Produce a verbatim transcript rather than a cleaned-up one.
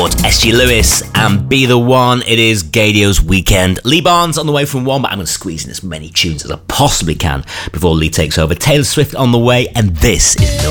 Sport, S G Lewis, and Be The One. It is Gaydio's weekend. Lee Barnes on the way from one, but I'm going to squeeze in as many tunes as I possibly can before Lee takes over. Taylor Swift on the way, and this is No